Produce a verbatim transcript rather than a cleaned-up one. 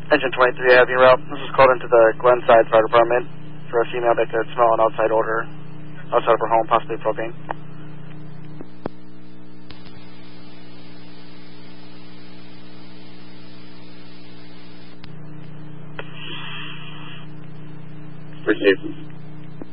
Engine twenty-three, Avenue Route. This is called into the Glenside Fire Department for a female that could smell an outside odor outside of her home, possibly propane. Received.